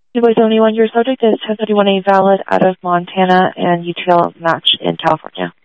Boys Only 1, your subject is 1031A valid out of Montana and UTL match in California.